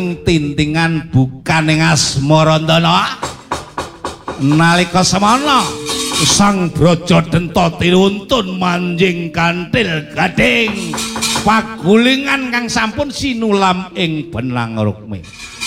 tintingan bukan ing Asmarandana. Nalika semana Sang Brajadenta tinuntun manjing kanthil gading pagulingan kang sampun sinulam ing benang rukmi.